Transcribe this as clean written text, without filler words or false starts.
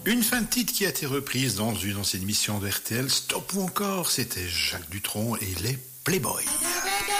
Une fin de titre qui a été reprise dans une ancienne émission de RTL, Stop ou encore, c'était Jacques Dutronc et les Playboys.